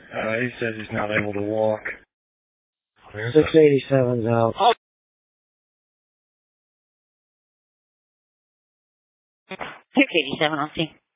He says he's not able to walk. 687's out. 687, I'll see.